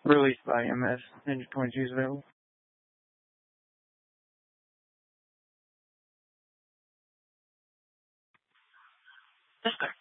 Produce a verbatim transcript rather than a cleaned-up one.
released by M S. Ninja twenty-two is available. Yes, sir.